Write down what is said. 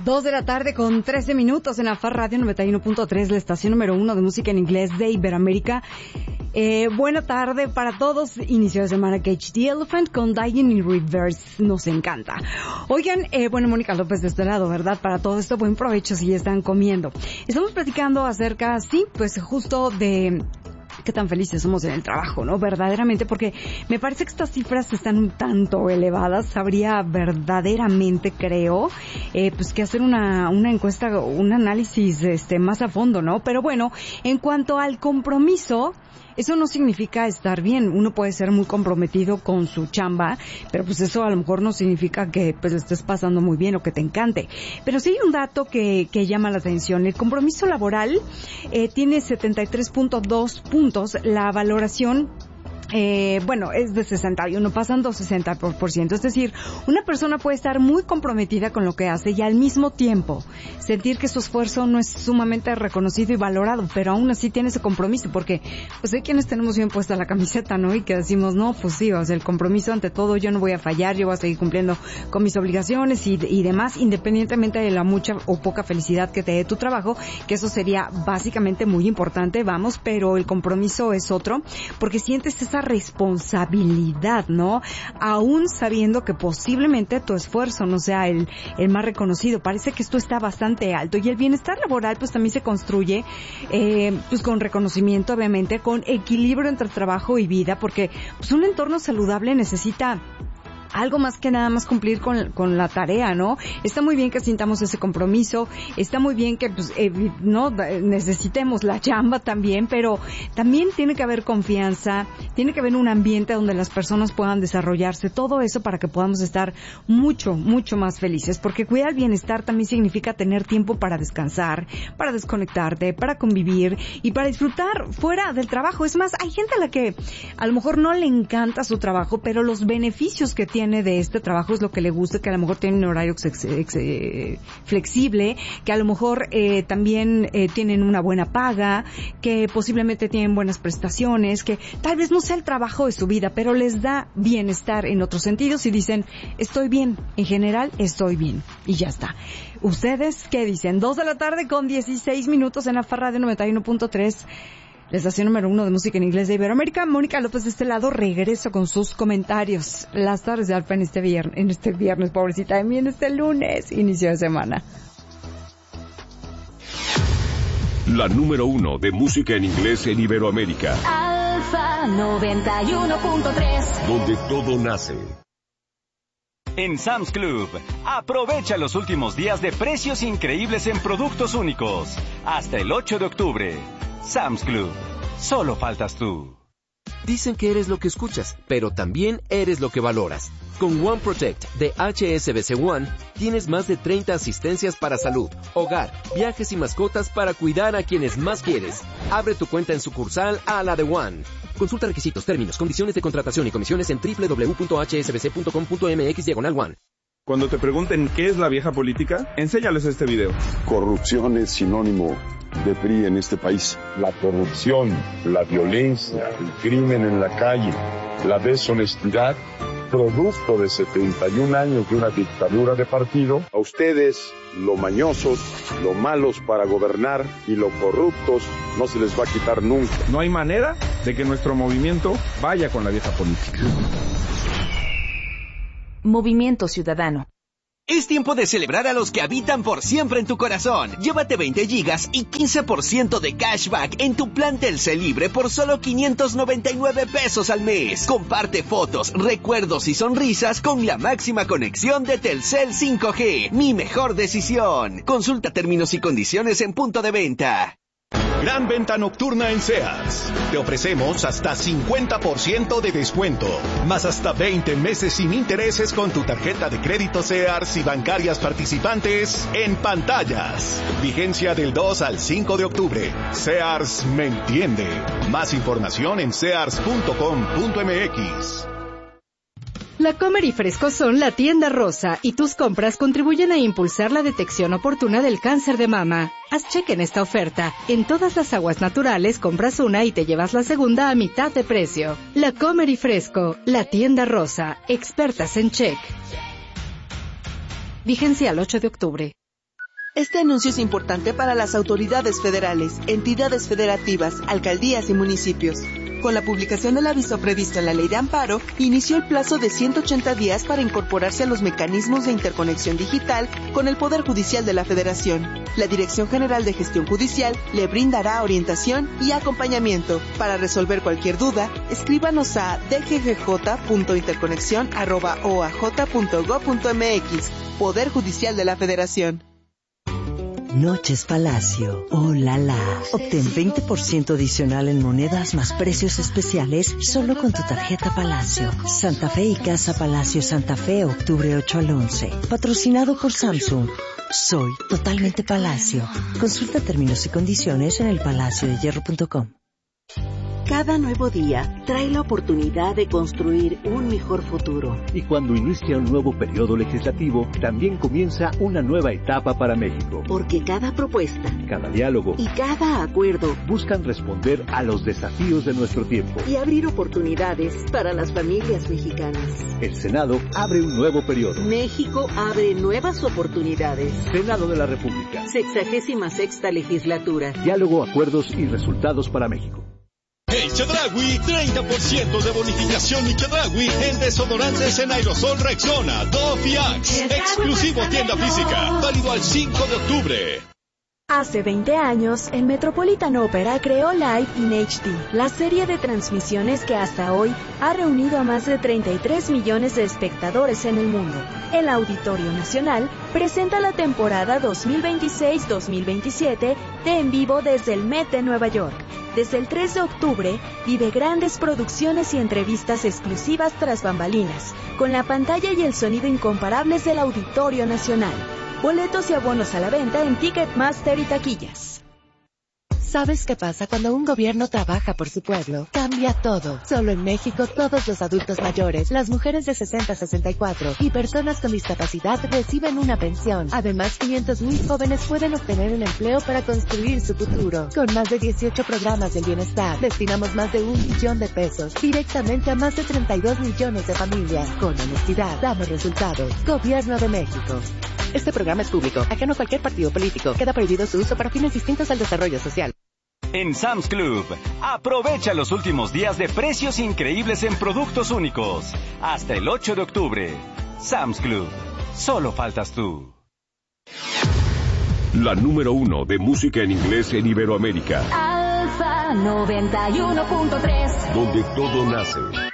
2 de la tarde con 13 minutos en AFAR Radio 91.3, la estación número 1 de música en inglés de Iberoamérica. Buena tarde para todos. Inicio de semana KHD Elephant con Dying in Reverse. Nos encanta. Oigan, Mónica López de este lado, ¿verdad? Para todo esto, buen provecho si ya están comiendo. Estamos platicando acerca, sí, pues justo de qué tan felices somos en el trabajo, ¿no? Verdaderamente, porque me parece que estas cifras están un tanto elevadas. Habría verdaderamente, creo, pues que hacer una encuesta, un análisis más a fondo, ¿no? Pero bueno, en cuanto al compromiso, eso no significa estar bien. Uno puede ser muy comprometido con su chamba, pero pues eso a lo mejor no significa que pues estés pasando muy bien o que te encante. Pero sí hay un dato que llama la atención. El compromiso laboral tiene 73.2 puntos. La valoración es de 61, pasando 60%. Es decir, una persona puede estar muy comprometida con lo que hace y al mismo tiempo sentir que su esfuerzo no es sumamente reconocido y valorado, pero aún así tiene ese compromiso, porque pues hay quienes tenemos bien puesta la camiseta, ¿no? Y que decimos, no, pues sí, o sea, el compromiso ante todo, yo no voy a fallar, yo voy a seguir cumpliendo con mis obligaciones y demás, independientemente de la mucha o poca felicidad que te dé tu trabajo, que eso sería básicamente muy importante, vamos, pero el compromiso es otro, porque sientes esa responsabilidad, ¿no? Aún sabiendo que posiblemente tu esfuerzo no sea el más reconocido. Parece que esto está bastante alto y el bienestar laboral pues también se construye pues con reconocimiento, obviamente, con equilibrio entre trabajo y vida, porque pues un entorno saludable necesita algo más que nada más cumplir con la tarea, ¿no? Está muy bien que sintamos ese compromiso, está muy bien que pues no necesitemos la chamba también, pero también tiene que haber confianza, tiene que haber un ambiente donde las personas puedan desarrollarse, todo eso para que podamos estar mucho, mucho más felices, porque cuidar el bienestar también significa tener tiempo para descansar, para desconectarte, para convivir y para disfrutar fuera del trabajo. Es más, hay gente a la que a lo mejor no le encanta su trabajo, pero los beneficios que tiene de este trabajo es lo que le gusta, que a lo mejor tiene un horario flexible, que a lo mejor también tienen una buena paga, que posiblemente tienen buenas prestaciones, que tal vez no sea el trabajo de su vida, pero les da bienestar en otros sentidos y dicen, estoy bien, en general estoy bien, y ya está. ¿Ustedes qué dicen? 2 de la tarde con 16 minutos en AFAR Radio 91.3, la estación número 1 de música en inglés de Iberoamérica. Mónica López de este lado, regreso con sus comentarios. Las tardes de Alfa en este viernes, pobrecita de mí, en este lunes, inicio de semana. La número 1 de música en inglés en Iberoamérica. Alfa 91.3. Donde todo nace. En Sam's Club, aprovecha los últimos días de precios increíbles en productos únicos. Hasta el 8 de octubre. Sam's Club. Solo faltas tú. Dicen que eres lo que escuchas, pero también eres lo que valoras. Con One Protect de HSBC One, tienes más de 30 asistencias para salud, hogar, viajes y mascotas para cuidar a quienes más quieres. Abre tu cuenta en sucursal a la de One. Consulta requisitos, términos, condiciones de contratación y comisiones en www.hsbc.com.mx/one. Cuando te pregunten qué es la vieja política, enséñales este video. Corrupción es sinónimo de PRI en este país. La corrupción, la violencia, el crimen en la calle, la deshonestidad, producto de 71 años de una dictadura de partido. A ustedes, lo mañosos, lo malos para gobernar y lo corruptos, no se les va a quitar nunca. No hay manera de que nuestro movimiento vaya con la vieja política. Movimiento Ciudadano. Es tiempo de celebrar a los que habitan por siempre en tu corazón. Llévate 20 gigas y 15% de cashback en tu plan Telcel Libre por solo 599 pesos al mes. Comparte fotos, recuerdos y sonrisas con la máxima conexión de Telcel 5G. Mi mejor decisión. Consulta términos y condiciones en punto de venta. Gran venta nocturna en Sears. Te ofrecemos hasta 50% de descuento, más hasta 20 meses sin intereses con tu tarjeta de crédito Sears y bancarias participantes en pantallas. Vigencia del 2 al 5 de octubre. Sears me entiende. Más información en sears.com.mx. La Comer y Fresco son la tienda rosa y tus compras contribuyen a impulsar la detección oportuna del cáncer de mama. Haz cheque en esta oferta. En todas las aguas naturales compras una y te llevas la segunda a mitad de precio. La Comer y Fresco, la tienda rosa, expertas en check. Vigencia al 8 de octubre. Este anuncio es importante para las autoridades federales, entidades federativas, alcaldías y municipios. Con la publicación del aviso previsto en la Ley de Amparo, inició el plazo de 180 días para incorporarse a los mecanismos de interconexión digital con el Poder Judicial de la Federación. La Dirección General de Gestión Judicial le brindará orientación y acompañamiento. Para resolver cualquier duda, escríbanos a dggj.interconexión@oaj.gov.mx. Poder Judicial de la Federación. Noches Palacio. ¡Oh, la! Obtén 20% adicional en monedas más precios especiales solo con tu tarjeta Palacio. Santa Fe y Casa Palacio Santa Fe, octubre 8 al 11. Patrocinado por Samsung. Soy totalmente Palacio. Consulta términos y condiciones en elpalaciodehierro.com. Cada nuevo día trae la oportunidad de construir un mejor futuro. Y cuando inicia un nuevo periodo legislativo, también comienza una nueva etapa para México. Porque cada propuesta, cada diálogo y cada acuerdo buscan responder a los desafíos de nuestro tiempo y abrir oportunidades para las familias mexicanas. El Senado abre un nuevo periodo. México abre nuevas oportunidades. Senado de la República. 66ª legislatura. Diálogo, acuerdos y resultados para México. En Chedraui, 30% de bonificación y Chedraui en desodorantes en aerosol Rexona, Dove y Axe. Exclusivo tienda física, válido al 5 de octubre. Hace 20 años, el Metropolitan Opera creó Live in HD, la serie de transmisiones que hasta hoy ha reunido a más de 33 millones de espectadores en el mundo. El Auditorio Nacional presenta la temporada 2026-2027 de En Vivo desde el Met de Nueva York. Desde el 3 de octubre, vive grandes producciones y entrevistas exclusivas tras bambalinas, con la pantalla y el sonido incomparables del Auditorio Nacional. Boletos y abonos a la venta en Ticketmaster y taquillas. ¿Sabes qué pasa cuando un gobierno trabaja por su pueblo? Cambia todo. Solo en México, todos los adultos mayores, las mujeres de 60 a 64 y personas con discapacidad reciben una pensión. Además, 500,000 jóvenes pueden obtener un empleo para construir su futuro. Con más de 18 programas del bienestar, destinamos más de 1 billón de pesos directamente a más de 32 millones de familias. Con honestidad, damos resultados. Gobierno de México. Este programa es público, ajeno a cualquier partido político. Queda prohibido su uso para fines distintos al desarrollo social. En Sam's Club, aprovecha los últimos días de precios increíbles en productos únicos. Hasta el 8 de octubre. Sam's Club. Solo faltas tú. La número 1 de música en inglés en Iberoamérica. Alfa 91.3. Donde todo nace.